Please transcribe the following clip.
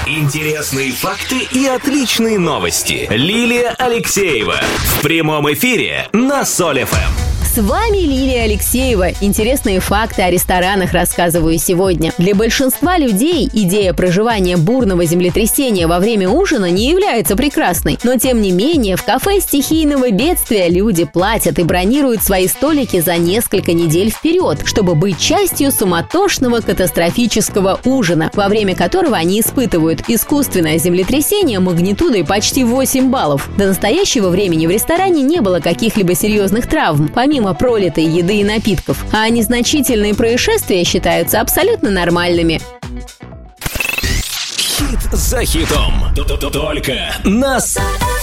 Интересные факты и отличные новости. Лилия Алексеева в прямом эфире на Соль ФМ. С вами Лилия Алексеева. Интересные факты о ресторанах рассказываю сегодня. Для большинства людей идея проживания бурного землетрясения во время ужина не является прекрасной. Но тем не менее, в кафе стихийного бедствия люди платят и бронируют свои столики за несколько недель вперед, чтобы быть частью суматошного катастрофического ужина, во время которого они испытывают искусственное землетрясение магнитудой почти 8 баллов. До настоящего времени в ресторане не было каких-либо серьезных травм, помимо пролитой еды и напитков, а незначительные происшествия считаются абсолютно нормальными. Хит за хитом. Только на